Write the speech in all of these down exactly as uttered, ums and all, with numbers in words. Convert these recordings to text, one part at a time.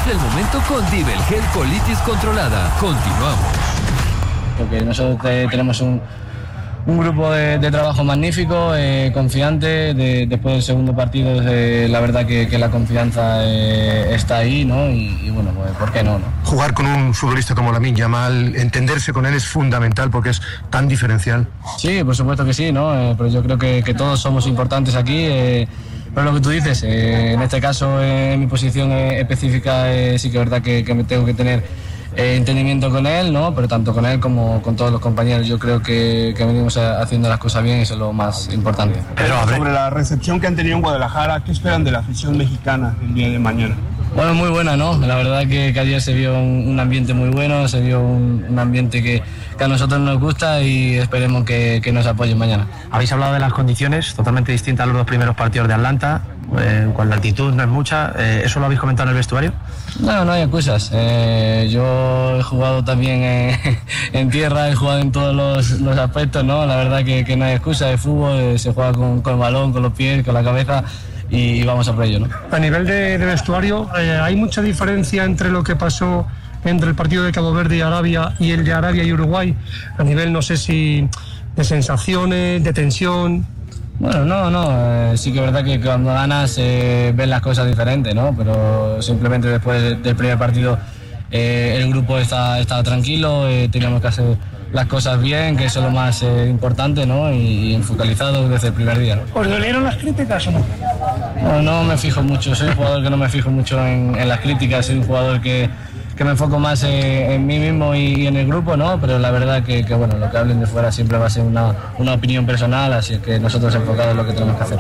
Disfruta el momento con Divel Gel Colitis Controlada. Continuamos. Porque nosotros te, tenemos un, un grupo de, de trabajo magnífico, eh, confiante. De, después del segundo partido, eh, la verdad que, que la confianza eh, está ahí, ¿no? Y, y bueno, pues, ¿por qué no, no? Jugar con un futbolista como Lamine Yamal, entenderse con él es fundamental porque es tan diferencial. Sí, por supuesto que sí, ¿no? Eh, pero yo creo que, que todos somos importantes aquí. Eh, pero lo que tú dices, eh, en este caso, eh, en mi posición eh, específica, eh, sí que es verdad que, que me tengo que tener eh, entendimiento con él, ¿no? Pero tanto con él como con todos los compañeros, yo creo que, que venimos haciendo las cosas bien y eso es lo más importante. Pero sobre la recepción que han tenido en Guadalajara, ¿qué esperan de la afición mexicana el día de mañana? Bueno, muy buena, ¿no? La verdad que, que ayer se vio un, un ambiente muy bueno, se vio un, un ambiente que, que a nosotros nos gusta y esperemos que, que nos apoyen mañana. Habéis hablado de las condiciones, totalmente distintas a los dos primeros partidos de Atlanta, eh, con la altitud no es mucha, eh, ¿eso lo habéis comentado en el vestuario? No, no hay excusas. Eh, yo he jugado también en, en tierra, he jugado en todos los, los aspectos, ¿no? La verdad que, que no hay excusa, de fútbol, eh, se juega con, con el balón, con los pies, con la cabeza. Y vamos a por ello, ¿no? A nivel de, de vestuario, eh, ¿hay mucha diferencia entre lo que pasó entre el partido de Cabo Verde y Arabia y el de Arabia y Uruguay? A nivel, no sé si de sensaciones, de tensión. Bueno, no, no, eh, sí que es verdad que cuando ganas eh, ves las cosas diferentes, ¿no? Pero simplemente después de, del primer partido eh, el grupo está, estaba tranquilo, eh, teníamos que hacer las cosas bien, que eso es lo más eh, importante, ¿no? Y, y focalizado desde el primer día, ¿no? ¿Os dolieron las críticas o no? No, no me fijo mucho, soy un jugador que no me fijo mucho en, en las críticas, soy un jugador que, que me enfoco más en, en mí mismo y, y en el grupo, ¿no? Pero la verdad que, que bueno, lo que hablen de fuera siempre va a ser una, una opinión personal, así que nosotros enfocados en lo que tenemos que hacer.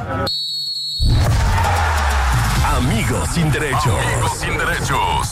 Amigos sin derechos. Amigos sin derechos.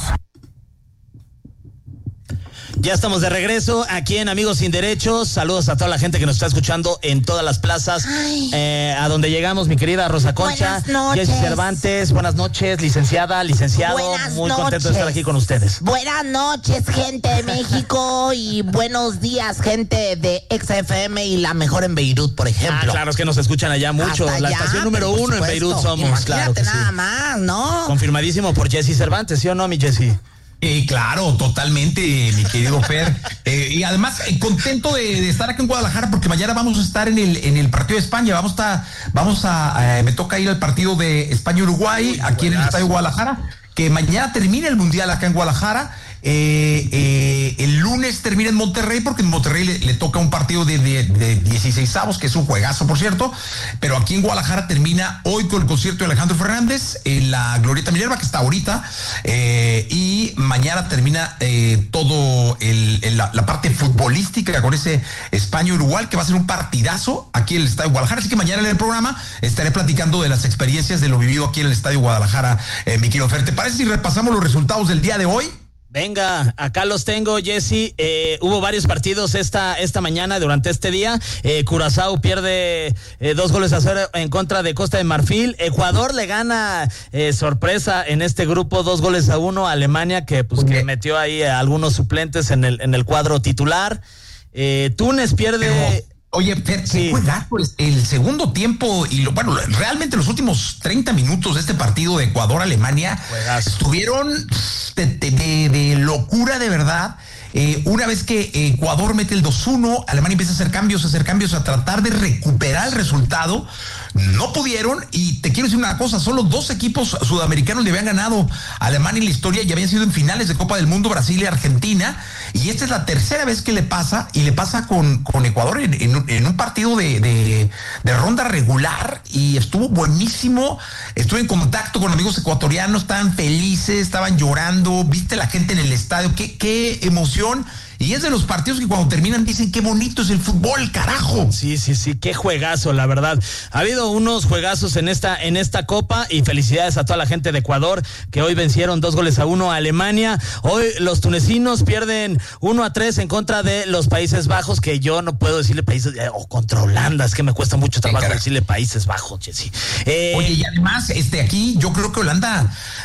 Ya estamos de regreso aquí en Amigos Sin Derechos. Saludos a toda la gente que nos está escuchando en todas las plazas. Eh, a donde llegamos, mi querida Rosa Concha, Jessy Cervantes. Buenas noches, licenciada, licenciado. Buenas Muy noches. contento de estar aquí con ustedes. Buenas noches, gente de México, y buenos días, gente de X F M y La Mejor en Beirut, por ejemplo. Ah, claro, es que nos escuchan allá mucho. Hasta la allá, estación número uno en Beirut somos. Imagínate, Claro que nada sí. más, ¿no? Confirmadísimo por Jessy Cervantes, ¿sí o no, mi Jessy? Eh, claro, totalmente, mi querido Fer. Eh, y además, eh, contento de, de estar aquí en Guadalajara porque mañana vamos a estar en el en el partido de España. Vamos a, vamos a, eh, me toca ir al partido de España-Uruguay aquí en el Estadio de Guadalajara, que mañana termina el Mundial acá en Guadalajara. Eh, eh, el lunes termina en Monterrey porque en Monterrey le, le toca un partido de, de, de dieciseisavos, que es un juegazo, por cierto, pero aquí en Guadalajara termina hoy con el concierto de Alejandro Fernández en la Glorieta Minerva, que está ahorita, eh, y mañana termina eh, todo el, el, la, la parte futbolística con ese España-Uruguay, que va a ser un partidazo aquí en el Estadio de Guadalajara. Así que mañana en el programa estaré platicando de las experiencias de lo vivido aquí en el Estadio de Guadalajara, eh, mi querido Fer. ¿Te parece si repasamos los resultados del día de hoy? Venga, acá los tengo, Jessy. Eh, hubo varios partidos esta esta mañana, durante este día. Eh, Curazao pierde eh, dos goles a cero en contra de Costa de Marfil. Ecuador le gana eh, sorpresa en este grupo, dos goles a uno a Alemania, que pues que metió ahí a algunos suplentes en el en el cuadro titular. Eh, Túnez pierde. Pero... Oye, Fer, sí. qué juegazo el segundo tiempo y lo, bueno, realmente los últimos treinta minutos de este partido de Ecuador-Alemania estuvieron de, de, de, de locura de verdad. Eh, una vez que Ecuador mete el dos uno, Alemania empieza a hacer cambios, a hacer cambios, a tratar de recuperar el resultado. No pudieron, y te quiero decir una cosa, solo dos equipos sudamericanos le habían ganado a Alemania en la historia y habían sido en finales de Copa del Mundo, Brasil y Argentina, y esta es la tercera vez que le pasa, y le pasa con, con Ecuador en, en, en un partido de, de, de ronda regular, y estuvo buenísimo. Estuve en contacto con amigos ecuatorianos, estaban felices, estaban llorando, viste la gente en el estadio, qué, qué emoción. Y es de los partidos que cuando terminan dicen qué bonito es el fútbol, carajo. Sí, sí, sí, qué juegazo, la verdad. Ha habido unos juegazos en esta, en esta copa, y felicidades a toda la gente de Ecuador que hoy vencieron dos goles a uno a Alemania. Hoy los tunecinos pierden uno a tres en contra de los Países Bajos, que yo no puedo decirle Países, o contra Holanda, es que me cuesta mucho trabajo sí, decirle Países Bajos, Jessy. Eh, Oye, y además, este aquí yo creo que Holanda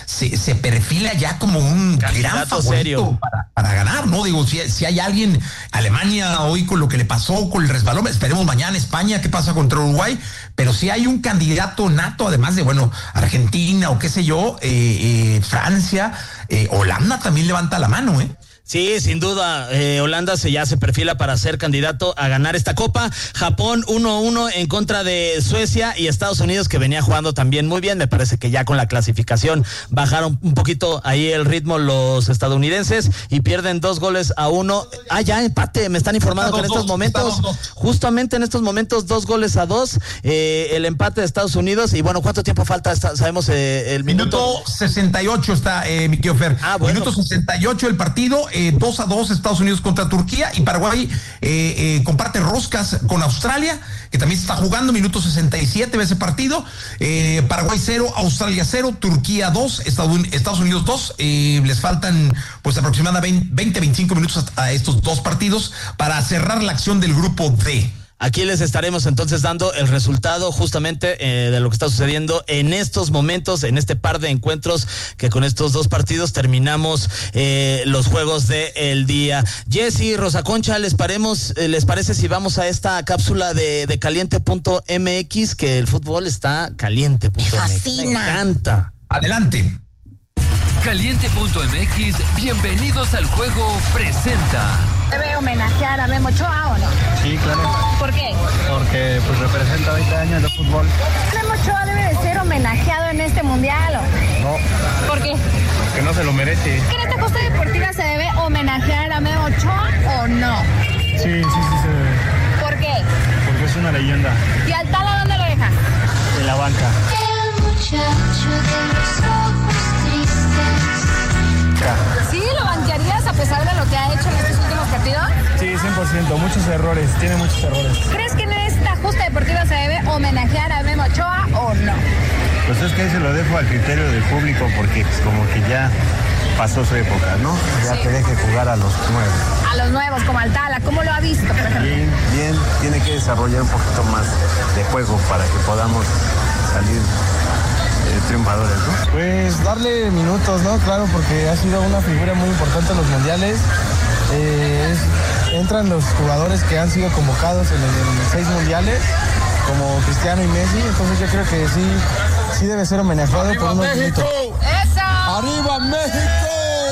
se, se perfila ya como un candidato gran favorito serio para, para ganar, ¿no? Digo, si, si hay alguien, Alemania hoy con lo que le pasó, con el resbalón, esperemos mañana España, qué pasa contra Uruguay, pero si hay un candidato nato, además de, bueno, Argentina o qué sé yo, eh, eh, Francia, eh, Holanda también levanta la mano, ¿eh? Sí, sin duda, eh, Holanda se ya se perfila para ser candidato a ganar esta copa. Japón uno a uno en contra de Suecia y Estados Unidos, que venía jugando también muy bien. Me parece que ya con la clasificación bajaron un poquito ahí el ritmo los estadounidenses y pierden dos goles a uno. Ah, ya empate, me están informando que en estos momentos, justamente en estos momentos, dos goles a dos, eh, el empate de Estados Unidos. Y bueno, ¿cuánto tiempo falta? Sabemos eh, el minuto. Minuto sesenta y ocho está, eh, mi querido Fer. Ah, bueno. Minuto sesenta y ocho el partido. Eh, dos a dos Estados Unidos contra Turquía, y Paraguay eh, eh, comparte roscas con Australia, que también está jugando. Minuto sesenta y siete de ese partido. eh, Paraguay cero, Australia cero, Turquía dos, Estados Unidos dos. Eh, les faltan pues aproximadamente veinte, veinticinco minutos a estos dos partidos para cerrar la acción del grupo D. Aquí les estaremos entonces dando el resultado justamente eh, de lo que está sucediendo en estos momentos, en este par de encuentros, que con estos dos partidos terminamos eh, los juegos del día. Jessy, Rosa Concha, ¿les, paremos, eh, ¿les parece si vamos a esta cápsula de, de caliente punto m x? Que el fútbol está caliente punto m x. Me encanta. Adelante. Caliente punto m x, bienvenidos al juego, presenta. ¿Debe homenajear a Memo Ochoa o no? Sí, claro. ¿Por qué? Porque pues representa veinte años de fútbol. ¿Memo Ochoa debe de ser homenajeado en este mundial o no? ¿Por qué? Que no se lo merece. ¿En esta costa deportiva se debe homenajear a Memo Ochoa o no? Sí, sí, sí se debe. ¿Por qué? Porque es una leyenda. ¿Y al Tala dónde lo dejas? En la banca. El muchacho de los ojos tristes. ¿Sí lo banquearías a pesar de lo que ha hecho en estos últimos partidos? Sí, cien por ciento, muchos errores, tiene muchos errores. ¿Crees que en esta justa deportiva se debe homenajear a Memo Ochoa o no? Pues es que ahí se lo dejo al criterio del público, porque pues, como que ya pasó su época, ¿no? Ya sí. Que deje jugar a los nuevos. A los nuevos, como Altala, ¿cómo lo ha visto, por ejemplo? Bien, bien, tiene que desarrollar un poquito más de juego para que podamos salir triunfadores, ¿no? Pues darle minutos, ¿no? Claro, porque ha sido una figura muy importante en los mundiales. Eh, es, entran los jugadores que han sido convocados en, el, en seis mundiales, como Cristiano y Messi, entonces yo creo que sí, sí debe ser homenajeado por unos México! minutos. ¡Eso! ¡Arriba México!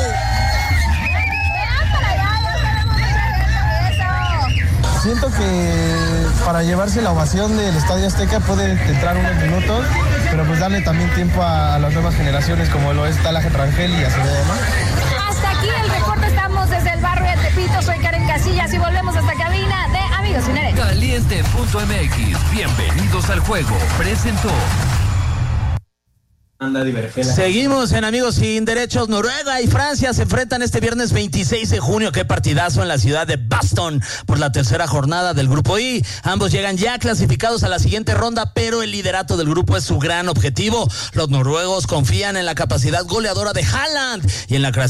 Siento que para llevarse la ovación del Estadio Azteca puede entrar unos minutos, pero pues darle también tiempo a, a las nuevas generaciones, como lo es Talaje Rangel y Acevedo, ¿no? Hasta aquí el reporte, estamos desde el barrio de Tepito, soy Karen Casillas y volvemos a esta cabina de Amigos Sin Derecho. Caliente punto m x, bienvenidos al juego, presentó. Seguimos en Amigos Sin Derechos. Noruega y Francia se enfrentan este viernes veintiséis de junio. Qué partidazo en la ciudad de Boston por la tercera jornada del Grupo I. Ambos llegan ya clasificados a la siguiente ronda, pero el liderato del grupo es su gran objetivo. Los noruegos confían en la capacidad goleadora de Haaland y en la creación